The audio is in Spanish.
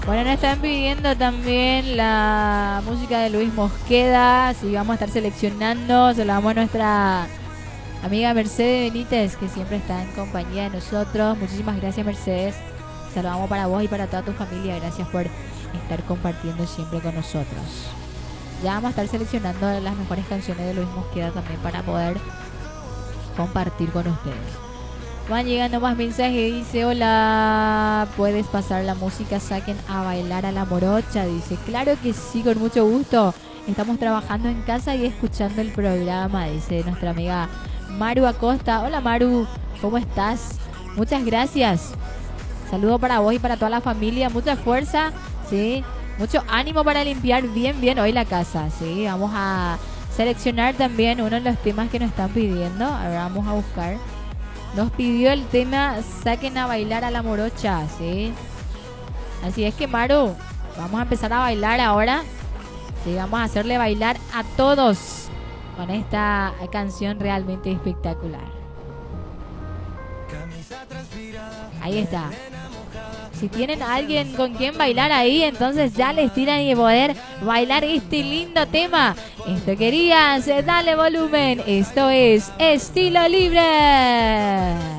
Bueno, nos están pidiendo también la música de Luis Mosqueda. Así vamos a estar seleccionando. Se la damos a nuestra amiga Mercedes Benítez, que siempre está en compañía de nosotros. Muchísimas gracias, Mercedes. Saludamos para vos y para toda tu familia. Gracias por estar compartiendo siempre con nosotros. Ya vamos a estar seleccionando las mejores canciones de Luis Mosqueda también para poder compartir con ustedes. Van llegando más mensajes. Dice: hola, ¿puedes pasar la música? Saquen a bailar a la morocha. Dice: claro que sí, con mucho gusto. Estamos trabajando en casa y escuchando el programa. Dice nuestra amiga Maru Acosta. Hola, Maru, ¿cómo estás? Muchas gracias. Saludo para vos y para toda la familia. Mucha fuerza, ¿sí? Mucho ánimo para limpiar bien hoy la casa, ¿sí? Vamos a seleccionar también uno de los temas que nos están pidiendo. Ahora vamos a buscar. Nos pidió el tema Saquen a bailar a la morocha, ¿sí? Así es que, Maru, vamos a empezar a bailar ahora. Sí, vamos a hacerle bailar a todos con esta canción realmente espectacular. Ahí está. Si tienen a alguien con quien bailar ahí, entonces ya les tiran y poder bailar este lindo tema. Esto querías, dale volumen. Esto es Estilo Libre.